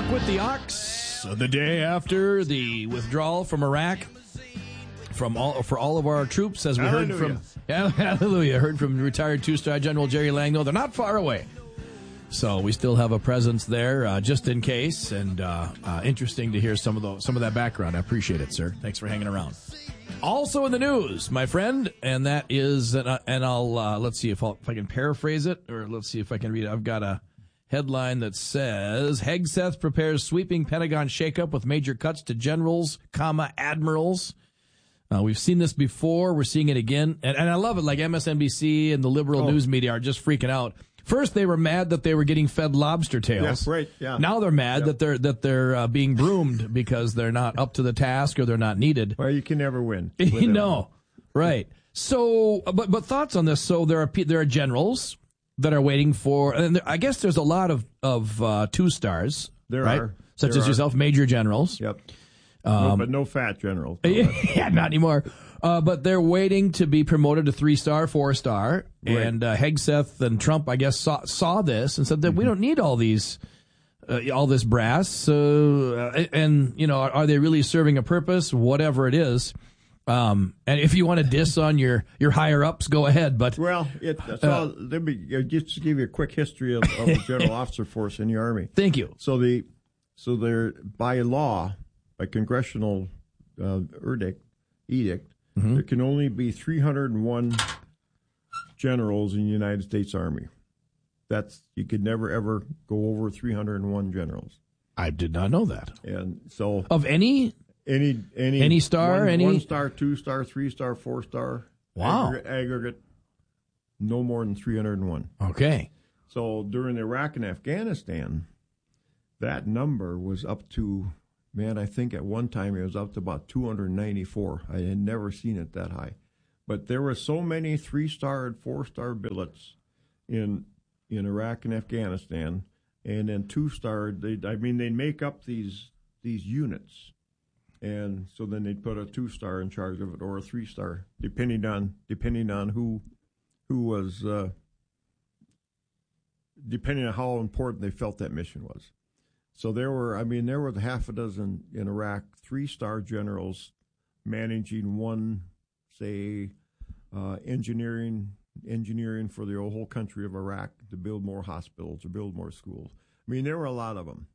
Walk with the Ox, the day after the withdrawal from Iraq, for all of our troops, as we heard from retired two-star General Jerry Langno. They're not far away, so we still have a presence there, just in case. And interesting to hear some of that background. I appreciate it, sir. Thanks for hanging around. Also in the news, my friend, and that is, and I'll let's see if I can paraphrase it, or let's see if I can read it. I've got a headline that says, Hegseth prepares sweeping Pentagon shakeup with major cuts to generals, admirals. We've seen this before. We're seeing it again. And I love it. Like MSNBC and the liberal news media are just freaking out. First, they were mad that they were getting fed lobster tails. Yeah, right. Yeah. Now they're mad that they're being broomed because they're not up to the task or they're not needed. Well, you can never win. No, right. So, but thoughts on this? So there are generals that are waiting for, and I guess there's a lot of 2 stars. There right? are. Such as yourself, major generals. Yep. But no fat generals. Yeah, not anymore. But they're waiting to be promoted to 3-star, 4-star. Right. And Hegseth and Trump, I guess, saw this and said that we don't need all this brass. And, are they really serving a purpose? Whatever it is. And if you want to diss on your higher ups, go ahead. But let me just give you a quick history of the general officer force in the Army. Thank you. So they're by law, by congressional edict, there can only be 301 generals in the United States Army. You could never ever go over 301 generals. I did not know that. And so of any star, one star, 2-star, 3-star, 4-star. Wow. Aggregate, no more than 301. Okay. So during Iraq and Afghanistan, that number was up to, I think at one time it was up to about 294. I had never seen it that high. But there were so many 3-star and 4-star billets in Iraq and Afghanistan, and then 2-star. They make up these units. And so then they'd put a 2-star in charge of it, or a 3-star, depending on who was, depending on how important they felt that mission was. So there were half a dozen in Iraq, 3-star generals managing one, say, engineering for the whole country of Iraq to build more hospitals or build more schools. There were a lot of them,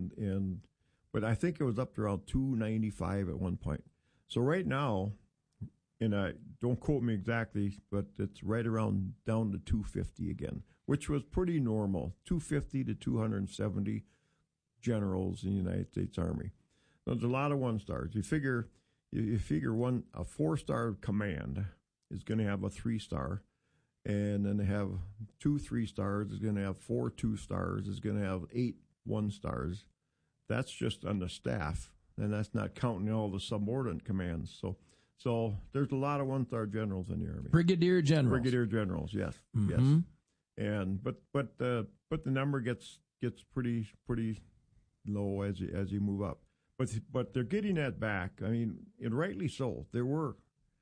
but I think it was up to around 295 at one point. So right now, and don't quote me exactly, but it's right around down to 250 again, which was pretty normal, 250 to 270 generals in the United States Army. There's a lot of 1-stars. You figure a 4-star command is going to have a 3-star, and then they have 2 3-stars is going to have 4 2-stars, is going to have 8 1-stars. That's just on the staff, and that's not counting all the subordinate commands. So there's a lot of 1-star generals in the Army. Brigadier generals, yes, yes. And but the number gets pretty low as you move up. But they're getting that back. And rightly so. There were,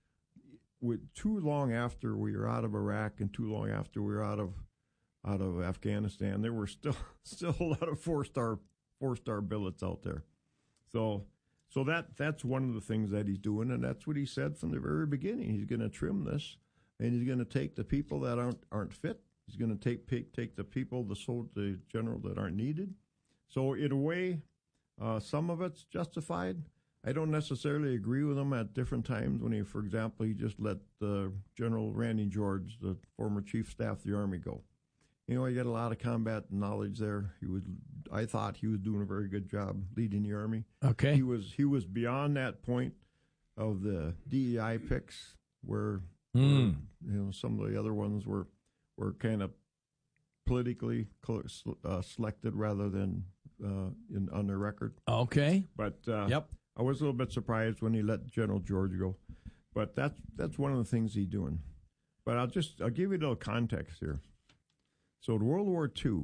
too long after we were out of Iraq and too long after we were out of Afghanistan, there were still a lot of 4-star billets out there. So that's one of the things that he's doing, and that's what he said from the very beginning. He's going to trim this, and he's going to take the people that aren't fit. He's going to take the people, the general that aren't needed. So in a way, some of it's justified. I don't necessarily agree with him at different times when for example, he just let General Randy George, the former chief of staff of the Army, go. He got a lot of combat knowledge there. I thought he was doing a very good job leading the Army. Okay. He was beyond that point of the DEI picks where some of the other ones were kind of politically selected rather than on the record. Okay. But yep. I was a little bit surprised when he let General George go. But that's one of the things he's doing. But I'll give you a little context here. So in World War II,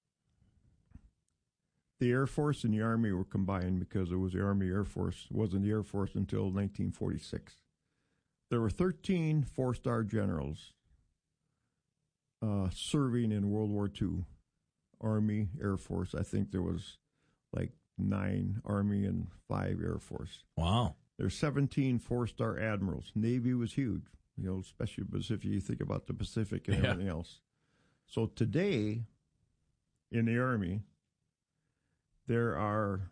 the Air Force and the Army were combined because it was the Army Air Force. It wasn't the Air Force until 1946. There were 13 4-star generals serving in World War II, Army, Air Force. I think there was like 9 Army and 5 Air Force. Wow. There's 17 4-star admirals. Navy was huge, especially if you think about the Pacific and everything else. So today, in the Army, there are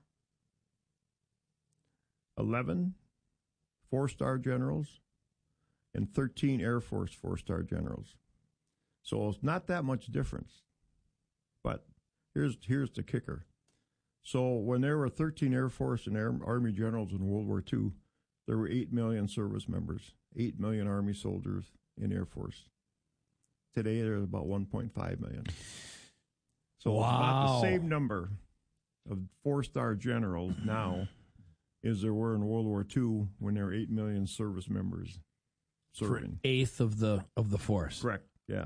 11 4-star generals and 13 Air Force 4-star generals. So it's not that much difference. But here's the kicker. So when there were 13 Air Force and Army generals in World War II, there were 8 million service members, 8 million Army soldiers in Air Force. Today, there's about 1.5 million. So it's about the same number of 4-star generals now as there were in World War II when there were 8 million service members serving. For an eighth of the force. Correct, yeah.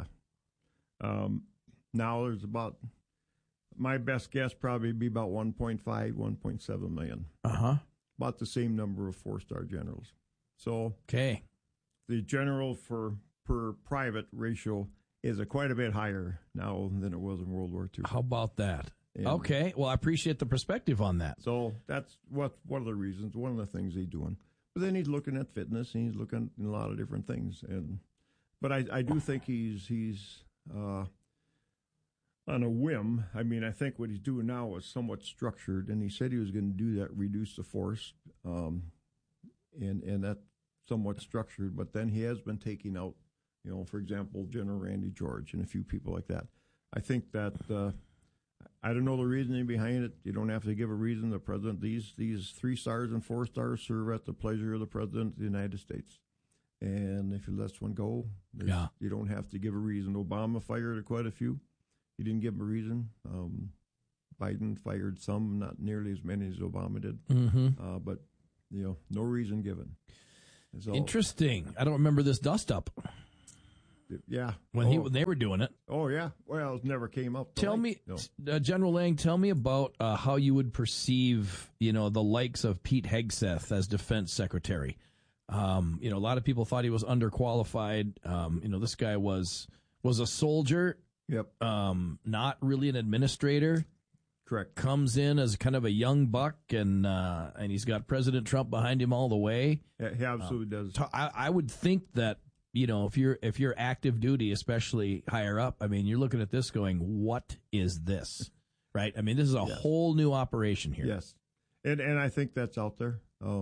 Now there's about, my best guess probably be about 1.5, 1.7 million. Uh-huh. About the same number of 4-star generals. So okay, the general per private ratio is quite a bit higher now than it was in World War II. How about that? And okay, well, I appreciate the perspective on that. So that's one of the reasons, one of the things he's doing. But then he's looking at fitness, and he's looking at a lot of different things. But I do think he's on a whim. I mean, I think what he's doing now is somewhat structured, and he said he was going to do that, reduce the force, and that's somewhat structured. But then he has been taking out, for example, General Randy George and a few people like that. I think that I don't know the reasoning behind it. You don't have to give a reason. The president, these 3 stars and 4 stars serve at the pleasure of the president of the United States. And if he lets one go, you don't have to give a reason. Obama fired quite a few. He didn't give them a reason. Biden fired some, not nearly as many as Obama did. Mm-hmm. But, no reason given. So, interesting. I don't remember this dust up. Yeah. When they were doing it. Oh, yeah. Well, it never came up. Tell me, General Lang, tell me about how you would perceive, the likes of Pete Hegseth as defense secretary. A lot of people thought he was underqualified. This guy was a soldier. Yep. Not really an administrator. Correct. Comes in as kind of a young buck, and he's got President Trump behind him all the way. Yeah, he absolutely does. I would think that, if you're active duty, especially higher up, I mean, you're looking at this going, what is this? Right? I mean, this is a whole new operation here. Yes. And I think that's out there.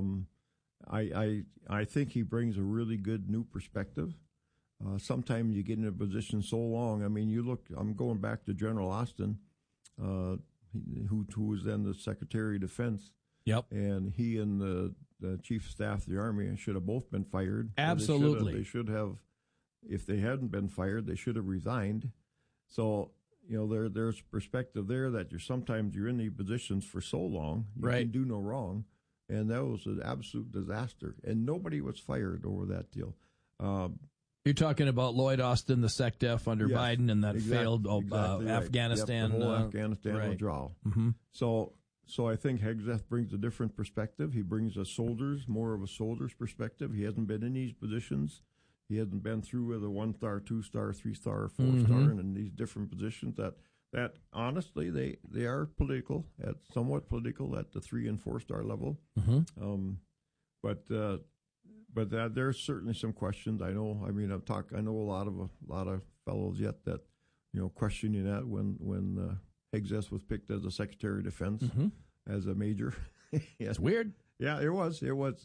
I think he brings a really good new perspective. Sometimes you get in a position so long. I mean, I'm going back to General Austin, who was then the Secretary of Defense. Yep. And he and the Chief of Staff of the Army should have both been fired. Absolutely. They should have, if they hadn't been fired, they should have resigned. So, there's perspective there that sometimes you're in these positions for so long, you can do no wrong. And that was an absolute disaster. And nobody was fired over that deal. You're talking about Lloyd Austin, the SecDef under Biden, and that failed Afghanistan. Yep, the whole Afghanistan withdrawal. Mm-hmm. So I think Hegseth brings a different perspective. He brings more of a soldier's perspective. He hasn't been in these positions. He hasn't been through with a 1-star, 2-star, 3-star, 4-star, and in these different positions that honestly they are political, somewhat political at the 3- and 4-star level. Mm-hmm. But there's certainly some questions. I know. I mean, I know a lot of fellows yet that questioning that when Hegseth was picked as the Secretary of Defense as a major. It's weird. Yeah, it was.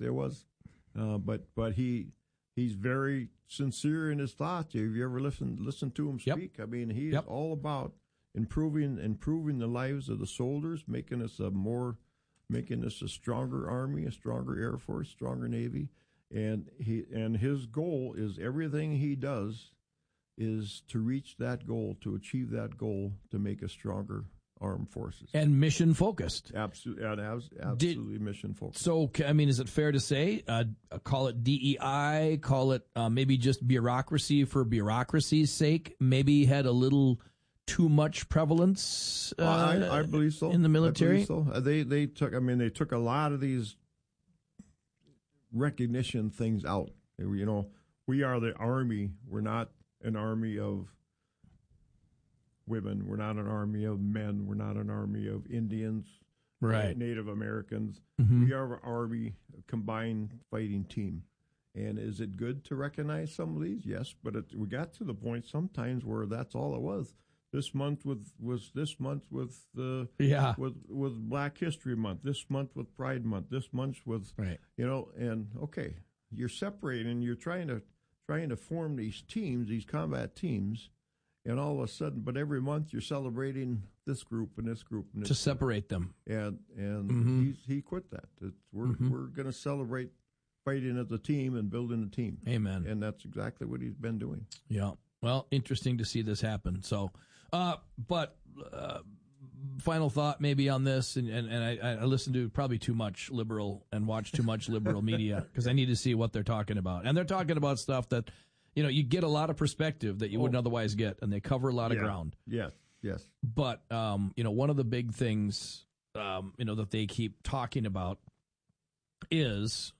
But he's very sincere in his thoughts. Have you ever listened to him speak? Yep. I mean, he's all about improving the lives of the soldiers, making us a stronger Army, a stronger Air Force, stronger Navy. And his goal is everything he does is to reach that goal, to achieve that goal, to make a stronger armed forces. And mission focused. Absolutely mission focused. So, I mean, is it fair to say, call it DEI, call it maybe just bureaucracy for bureaucracy's sake, maybe had a little too much prevalence I believe so. In the military? I believe so. They took a lot of these recognition things out. We are the Army. We're not an army of women. We're not an army of men. We're not an army of Indians. Right. Native Americans. Mm-hmm. We are Army combined fighting team. And is it good to recognize some of these? Yes, but we got to the point sometimes where that's all it was. This month was this month with the with Black History Month. This month with Pride Month. This month with and okay, you're separating. You're trying to form these teams, these combat teams, and all of a sudden, but every month you're celebrating this group and this group and this to separate them. And Mm-hmm. he quit that. We're going to celebrate fighting as a team and building a team. Amen. And that's exactly what he's been doing. Yeah. Well, interesting to see this happen. So, but final thought maybe on this, and I listen to probably too much liberal and watch too much liberal media because I need to see what they're talking about. And they're talking about stuff that, you get a lot of perspective that you wouldn't otherwise get, and they cover a lot of ground. Yes. But, one of the big things, that they keep talking about is,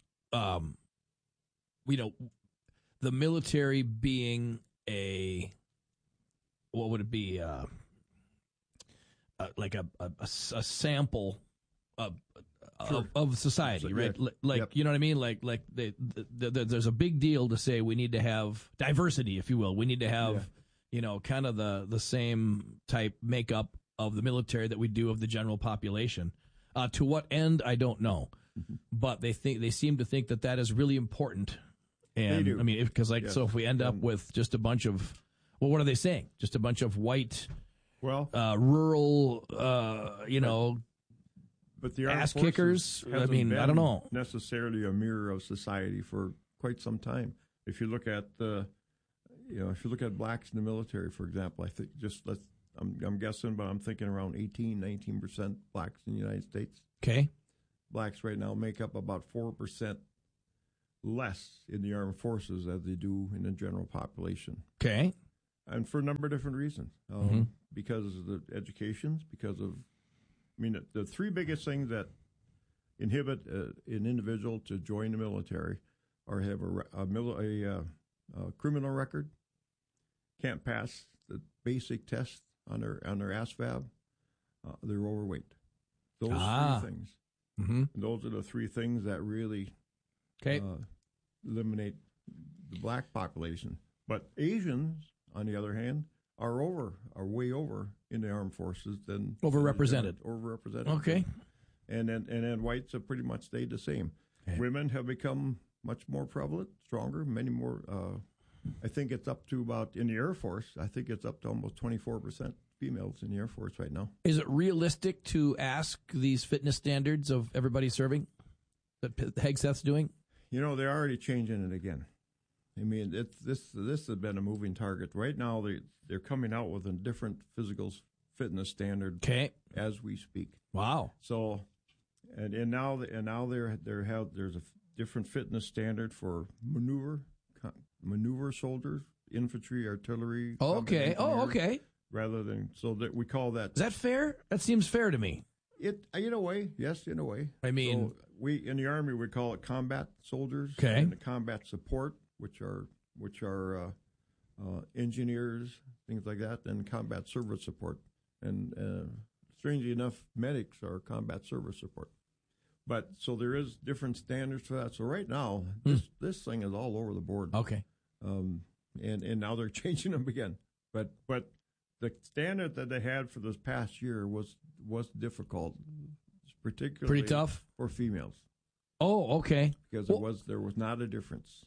the military being what would it be? Like a sample of society, right? Yep. You know what I mean? Like there's a big deal to say we need to have diversity, if you will. We need to have, kind of the same type makeup of the military that we do of the general population. To what end, I don't know. But they seem to think that is really important. And they do. I mean, because so if we end up with just a bunch of, well, what are they saying? Just a bunch of white, rural, but the ass kickers. I mean, I don't know. Necessarily a mirror of society for quite some time. If you look at blacks in the military, for example, I think I'm guessing, but I'm thinking around 19% blacks in the United States. Okay. Blacks right now make up about 4% less in the armed forces as they do in the general population. Okay. And for a number of different reasons. Because of the educations, because of, the three biggest things that inhibit an individual to join the military are have a criminal record, can't pass the basic test on their ASVAB, they're overweight. Those three things. Mm-hmm. And those are the three things that really eliminate the black population. But Asians, on the other hand, are way over in the armed forces than overrepresented. Okay. And then whites have pretty much stayed the same. Okay. Women have become much more prevalent, stronger, many more. I think it's up to about, in the Air Force, I think it's up to almost 24% females in the Air Force right now. Is it realistic to ask these fitness standards of everybody serving that Hegseth's doing? They're already changing it again. This has been a moving target. Right now, they're coming out with a different physical fitness standard as we speak. Wow. So, and now there's a different fitness standard for maneuver soldiers, infantry, artillery. Okay. Okay. Rather than, so that we call that. Is that fair? That seems fair to me. In a way, yes, in a way. I mean, so we in the Army we call it combat soldiers, and the combat support, which are engineers, things like that, and combat service support. And strangely enough, medics are combat service support. But so there is different standards for that. So right now, this thing is all over the board. Okay. And now they're changing them again. But the standard that they had for this past year was difficult, particularly pretty tough for females. Oh, okay. Because there was not a difference.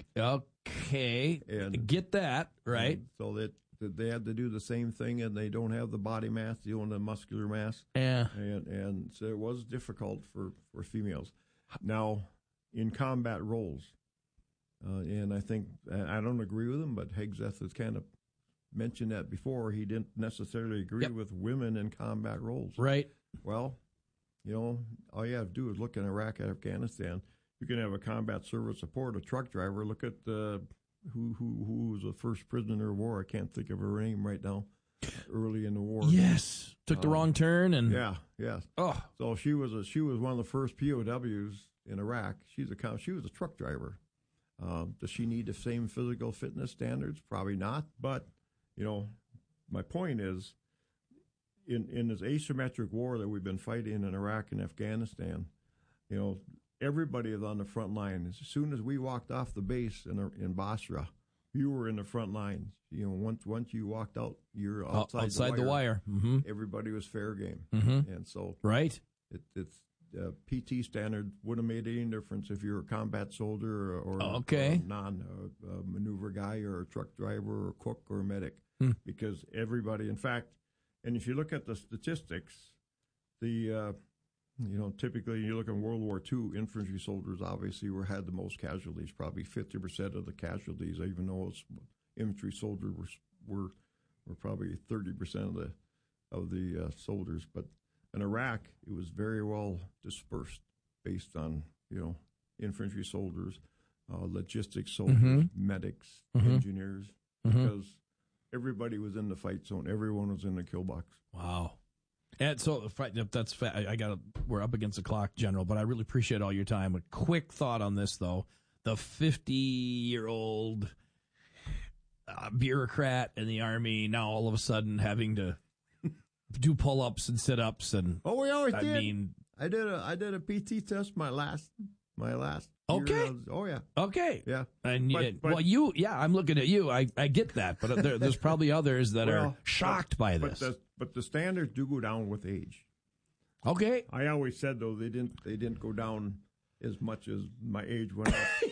Okay. And get that right. So that they had to do the same thing, and they don't have the body mass, they don't have muscular mass. Yeah. And so it was difficult for females. Now, in combat roles, and I think I don't agree with him, but Hegseth has kind of mentioned that before. He didn't necessarily agree with women in combat roles. Right. Well, all you have to do is look in Iraq and Afghanistan. You can have a combat service support, a truck driver. Look at who was the first prisoner of war. I can't think of her name right now. Early in the war. Yes. Took the wrong turn and Yeah. Oh. So she was one of the first POWs in Iraq. She was a truck driver. Does she need the same physical fitness standards? Probably not. But my point is, in this asymmetric war that we've been fighting in Iraq and Afghanistan, everybody is on the front line. As soon as we walked off the base in Basra, you were in the front lines. Once you walked out, you're outside the wire. Mm-hmm. Everybody was fair game, and so right. It's PT standard wouldn't have made any difference if you're a combat soldier or a non-maneuver guy or a truck driver or a cook or a medic, because everybody, in fact, and if you look at the statistics, typically you look at World War II, infantry soldiers obviously had the most casualties, probably 50% of the casualties, even though infantry soldiers were probably 30% of the soldiers, but in Iraq, it was very well dispersed based on, infantry soldiers, logistics soldiers, medics, engineers, because everybody was in the fight zone. Everyone was in the kill box. Wow. And so we're up against the clock, General, but I really appreciate all your time. A quick thought on this, though. The 50-year-old bureaucrat in the Army now all of a sudden having to do pull-ups and sit-ups, and we always did. I mean, I did a PT test my last. Okay. Year. Oh yeah. Okay. Yeah. And I'm looking at you. I get that, but there's probably others that are shocked by this. But the standards do go down with age. Okay. I always said though they didn't go down as much as my age went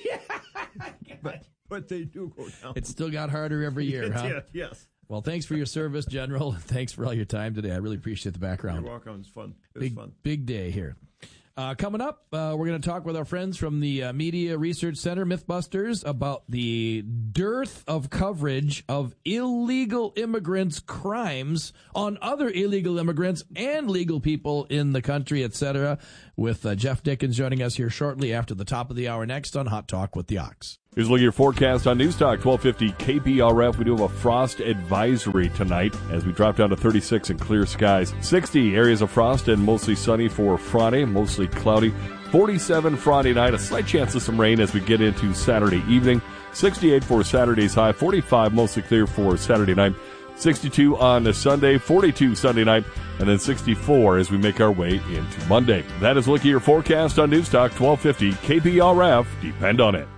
up. but they do go down. It still got harder every year, huh? Yeah, yes. Well, thanks for your service, General. Thanks for all your time today. I really appreciate the background. You're welcome. It's fun. It's fun. Big day here. Coming up, we're going to talk with our friends from the Media Research Center, Mythbusters, about the dearth of coverage of illegal immigrants' crimes on other illegal immigrants and legal people in the country, etc., with Jeff Dickens joining us here shortly after the top of the hour next on Hot Talk with the Ox. Here's a look at your forecast on News Talk 1250 KBRF. We do have a frost advisory tonight as we drop down to 36 and clear skies. 60 areas of frost and mostly sunny for Friday, mostly cloudy. 47 Friday night, a slight chance of some rain as we get into Saturday evening. 68 for Saturday's high, 45 mostly clear for Saturday night. 62 on Sunday, 42 Sunday night, and then 64 as we make our way into Monday. That is a look at your forecast on News Talk 1250 KBRF. Depend on it.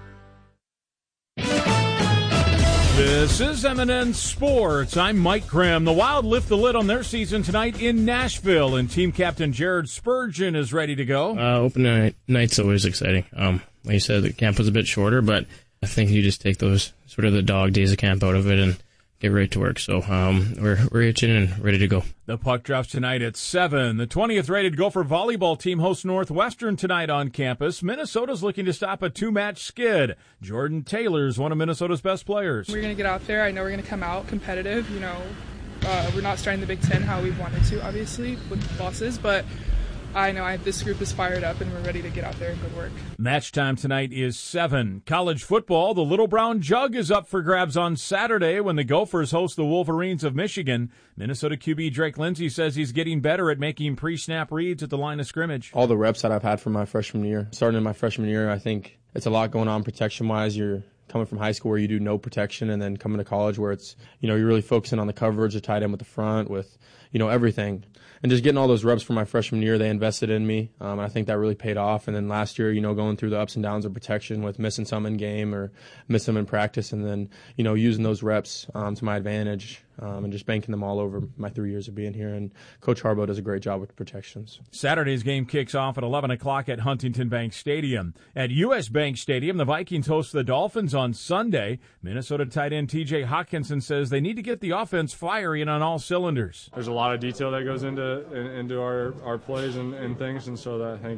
This is M&N Sports. I'm Mike Grimm. The Wild lift the lid on their season tonight in Nashville, and team captain Jared Spurgeon is ready to go. Opening night's always exciting. Like you said, the camp was a bit shorter, but I think you just take those sort of the dog days of camp out of it and get right to work. So we're itching and ready to go. The puck drops tonight at 7. The 20th rated Gopher volleyball team hosts Northwestern tonight on campus. Minnesota's looking to stop a 2-match skid. Jordan Taylor's one of Minnesota's best players. We're going to get out there. I know we're going to come out competitive. We're not starting the Big Ten how we wanted to, obviously, with losses, but I know this group is fired up, and we're ready to get out there and good work. Match time tonight is 7. College football, the Little Brown Jug is up for grabs on Saturday when the Gophers host the Wolverines of Michigan. Minnesota QB Drake Lindsey says he's getting better at making pre-snap reads at the line of scrimmage. All the reps that I've had from my freshman year, starting in my freshman year, I think it's a lot going on protection-wise. You're coming from high school where you do no protection, and then coming to college where it's, you're really focusing on the coverage, the tight end with the front, with, everything. And just getting all those reps from my freshman year, they invested in me. And I think that really paid off. And then last year, going through the ups and downs of protection with missing some in game or missing them in practice, and then, using those reps to my advantage and just banking them all over my 3 years of being here. And Coach Harbaugh does a great job with protections. Saturday's game kicks off at 11 o'clock at Huntington Bank Stadium. At U.S. Bank Stadium, the Vikings host the Dolphins on Sunday. Minnesota tight end T.J. Hawkinson says they need to get the offense firing on all cylinders. There's a lot of detail that goes into our plays and things, and so that I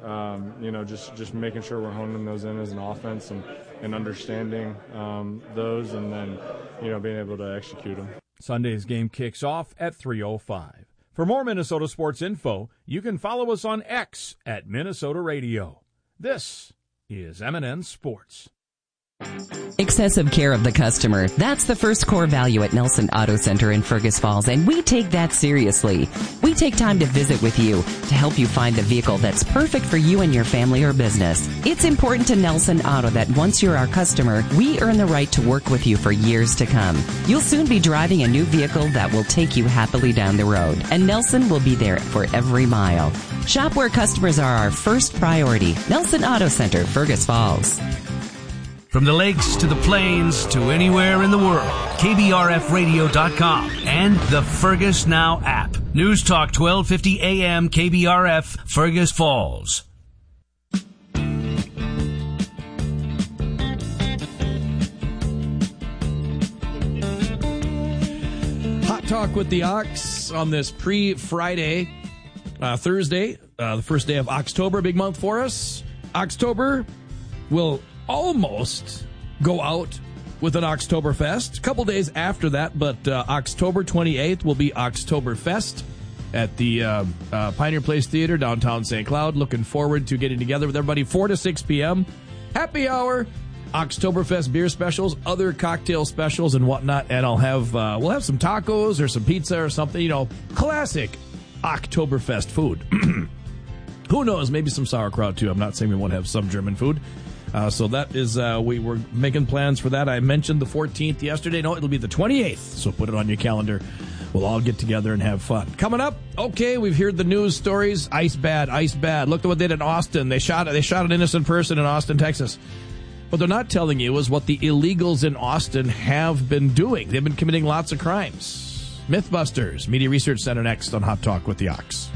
think just making sure we're honing those in as an offense and understanding those, and then being able to execute them. Sunday's game kicks off at 3:05. For more Minnesota sports info, you can follow us on X at Minnesota Radio. This is M&N Sports. Excessive care of the customer. That's the first core value at Nelson Auto Center in Fergus Falls, and we take that seriously. We take time to visit with you to help you find the vehicle that's perfect for you and your family or business. It's important to Nelson Auto that once you're our customer, we earn the right to work with you for years to come. You'll soon be driving a new vehicle that will take you happily down the road, and Nelson will be there for every mile. Shop where customers are our first priority. Nelson Auto Center, Fergus Falls. From the lakes to the plains to anywhere in the world, KBRFradio.com and the Fergus Now app. News Talk 1250 AM KBRF, Fergus Falls. Hot Talk with the Ox on this pre-Friday, Thursday, the first day of October, big month for us. October will almost go out with an Oktoberfest. A couple days after that, but October 28th will be Oktoberfest at the Pioneer Place Theater, downtown St. Cloud. Looking forward to getting together with everybody, 4 to 6 p.m. Happy hour, Oktoberfest beer specials, other cocktail specials and whatnot, and I'll have we'll have some tacos or some pizza or something, you know, classic Oktoberfest food. Who knows, maybe some sauerkraut too. I'm not saying we won't have some German food. So that is, we were making plans for that. I mentioned the 14th yesterday. No, it'll be the 28th. So put it on your calendar. We'll all get together and have fun. Coming up, okay, we've heard the news stories. Ice bad, ice bad. Look at what they did in Austin. They shot an innocent person in Austin, Texas. What they're not telling you is what the illegals in Austin have been doing. They've been committing lots of crimes. Mythbusters, Media Research Center next on Hot Talk with the Ox.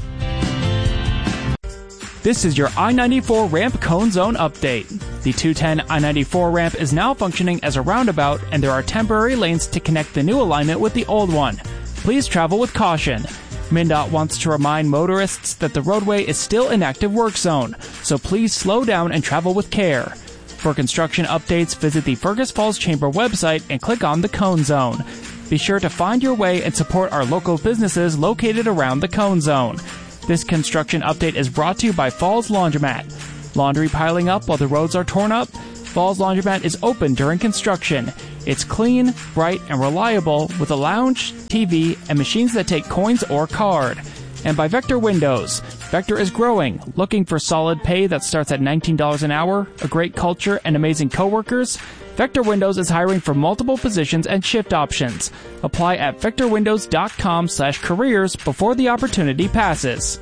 This is your I-94 ramp cone zone update. The 210 I-94 ramp is now functioning as a roundabout, and there are temporary lanes to connect the new alignment with the old one. Please travel with caution. MnDOT wants to remind motorists that the roadway is still an active work zone, so please slow down and travel with care. For construction updates, visit the Fergus Falls Chamber website and click on the Cone Zone. Be sure to find your way and support our local businesses located around the Cone Zone. This construction update is brought to you by Falls Laundromat. Laundry piling up while the roads are torn up? Falls Laundromat is open during construction. It's clean, bright, and reliable with a lounge, TV, and machines that take coins or card. And by Vector Windows. Vector is growing, looking for solid pay that starts at $19 an hour, a great culture, and amazing coworkers. Vector Windows is hiring for multiple positions and shift options. Apply at vectorwindows.com/careers before the opportunity passes.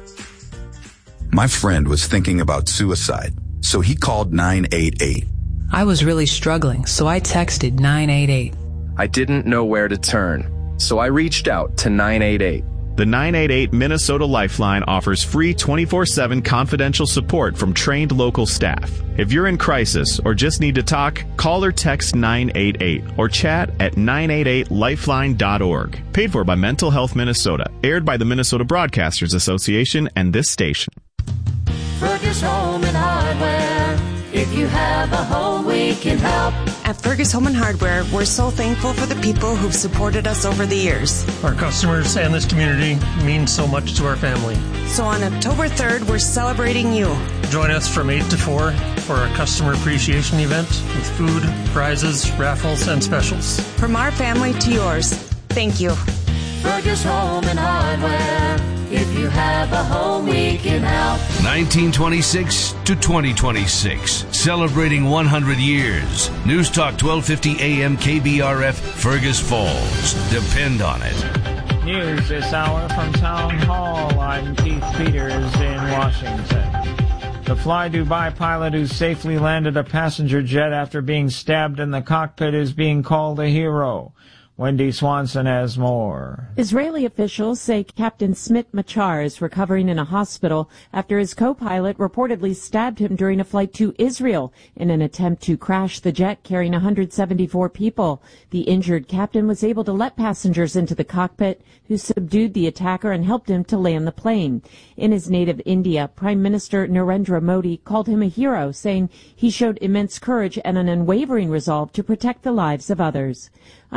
My friend was thinking about suicide, so he called 988. I was really struggling, so I texted 988. I didn't know where to turn, so I reached out to 988. The 988 Minnesota Lifeline offers free 24/7 confidential support from trained local staff. If you're in crisis or just need to talk, call or text 988 or chat at 988lifeline.org. Paid for by Mental Health Minnesota. Aired by the Minnesota Broadcasters Association and this station. Fergus Home and Hardware. If you have a home, we can help. At Fergus Home and Hardware, we're so thankful for the people who've supported us over the years. Our customers and this community mean so much to our family. So on October 3rd, we're celebrating you. Join us from 8 to 4 for our customer appreciation event with food, prizes, raffles, and specials. From our family to yours, thank you. Fergus Home and Hardware. If you have a home, we can help. 1926 to 2026. Celebrating 100 years. News Talk 1250 AM KBRF, Fergus Falls. Depend on it. News this hour from Town Hall. I'm Keith Peters in Washington. The Fly Dubai pilot who safely landed a passenger jet after being stabbed in the cockpit is being called a hero. Wendy Swanson has more. Israeli officials say Captain Smit Machar is recovering in a hospital after his co-pilot reportedly stabbed him during a flight to Israel in an attempt to crash the jet carrying 174 people. The injured captain was able to let passengers into the cockpit, who subdued the attacker and helped him to land the plane. In his native India, Prime Minister Narendra Modi called him a hero, saying he showed immense courage and an unwavering resolve to protect the lives of others. I'm Wendy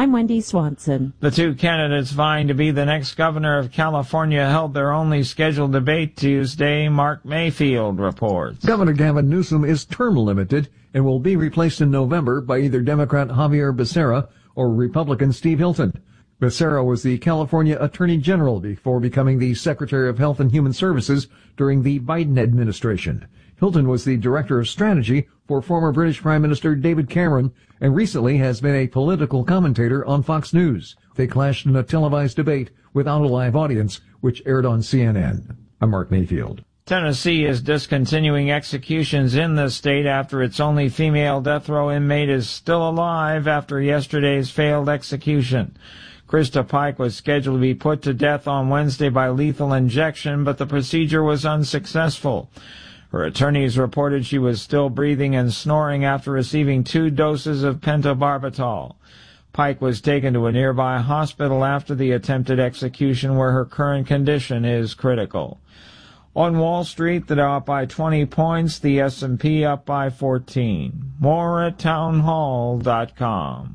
Swanson. The two candidates vying to be the next governor of California held their only scheduled debate Tuesday, Mark Mayfield reports. Governor Gavin Newsom is term limited and will be replaced in November by either Democrat Javier Becerra or Republican Steve Hilton. Becerra was the California Attorney General before becoming the Secretary of Health and Human Services during the Biden administration. Hilton was the Director of Strategy for former British Prime Minister David Cameron and recently has been a political commentator on Fox News. They clashed in a televised debate without a live audience, which aired on CNN. I'm Mark Mayfield. Tennessee is discontinuing executions in the state after its only female death row inmate is still alive after yesterday's failed execution. Krista Pike was scheduled to be put to death on Wednesday by lethal injection, but the procedure was unsuccessful. Her attorneys reported she was still breathing and snoring after receiving 2 doses of pentobarbital. Pike was taken to a nearby hospital after the attempted execution, where her current condition is critical. On Wall Street, the Dow up by 20 points, the S&P up by 14. More at townhall.com.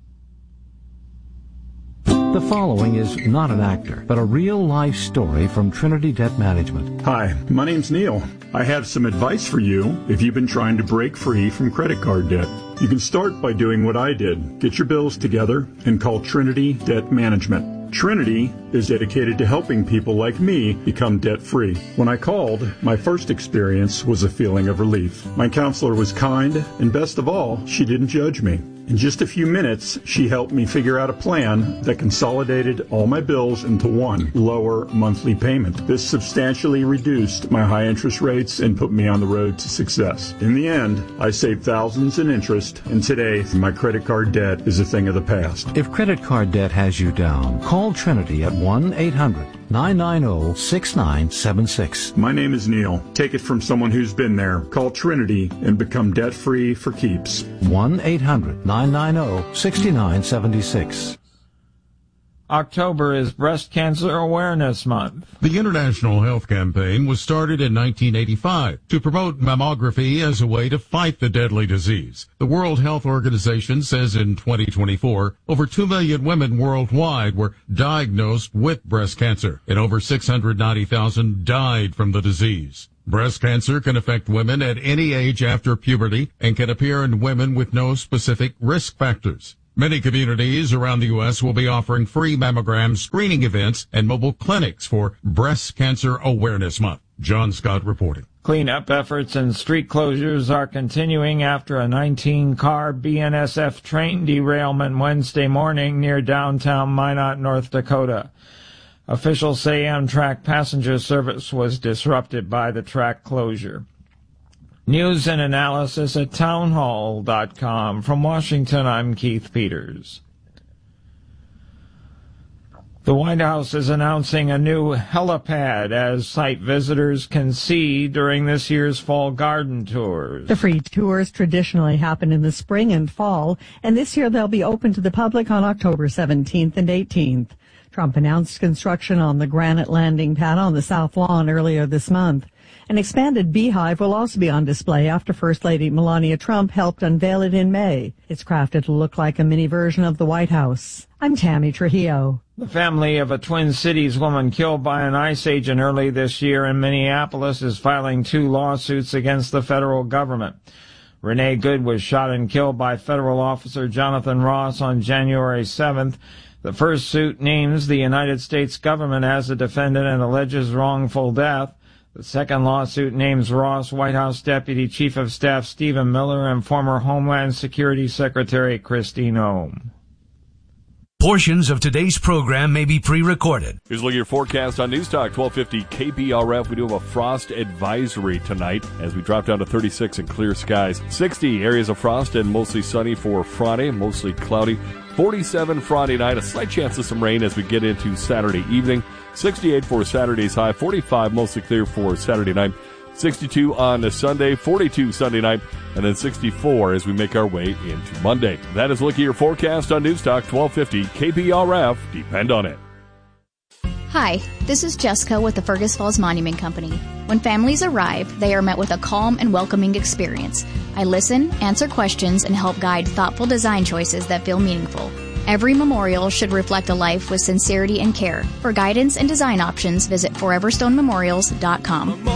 The following is not an actor, but a real-life story from Trinity Debt Management. Hi, my name's Neil. I have some advice for you if you've been trying to break free from credit card debt. You can start by doing what I did. Get your bills together and call Trinity Debt Management. Trinity is dedicated to helping people like me become debt-free. When I called, my first experience was a feeling of relief. My counselor was kind, and best of all, she didn't judge me. In just a few minutes, she helped me figure out a plan that consolidated all my bills into one lower monthly payment. This substantially reduced my high interest rates and put me on the road to success. In the end, I saved thousands in interest, and today, my credit card debt is a thing of the past. If credit card debt has you down, call Trinity at 1-800-990-6976. My name is Neil. Take it from someone who's been there. Call Trinity and become debt-free for keeps. 1-800-990-6976. October is Breast Cancer Awareness Month. The International Health Campaign was started in 1985 to promote mammography as a way to fight the deadly disease. The World Health Organization says in 2024, over 2 million women worldwide were diagnosed with breast cancer, and over 690,000 died from the disease. Breast cancer can affect women at any age after puberty and can appear in women with no specific risk factors. Many communities around the U.S. will be offering free mammogram screening events and mobile clinics for Breast Cancer Awareness Month. John Scott reporting. Cleanup efforts and street closures are continuing after a 19-car BNSF train derailment Wednesday morning near downtown Minot, North Dakota. Officials say Amtrak passenger service was disrupted by the track closure. News and analysis at townhall.com. From Washington, I'm Keith Peters. The White House is announcing a new helipad as site visitors can see during this year's fall garden tours. The free tours traditionally happen in the spring and fall, and this year they'll be open to the public on October 17th and 18th. Trump announced construction on the granite landing pad on the South Lawn earlier this month. An expanded beehive will also be on display after First Lady Melania Trump helped unveil it in May. It's crafted to look like a mini version of the White House. I'm Tammy Trujillo. The family of a Twin Cities woman killed by an ICE agent early this year in Minneapolis is filing 2 lawsuits against the federal government. Renee Good was shot and killed by federal officer Jonathan Ross on January 7th. The first suit names the United States government as a defendant and alleges wrongful death. The second lawsuit names Ross, White House Deputy Chief of Staff Stephen Miller, and former Homeland Security Secretary Kristi Noem. Portions of today's program may be pre-recorded. Here's a look at your forecast on News Talk 1250 KBRF. We do have a frost advisory tonight as we drop down to 36 and clear skies. 60 areas of frost and mostly sunny for Friday, mostly cloudy. 47 Friday night, a slight chance of some rain as we get into Saturday evening. 68 for Saturday's high, 45 mostly clear for Saturday night. 62 on Sunday, 42 Sunday night, and then 64 as we make our way into Monday. That is a look at your forecast on News Talk 1250 KBRF. Depend on it. Hi, this is Jessica with the Fergus Falls Monument Company. When families arrive, they are met with a calm and welcoming experience. I listen, answer questions, and help guide thoughtful design choices that feel meaningful. Every memorial should reflect a life with sincerity and care. For guidance and design options, visit foreverstonememorials.com.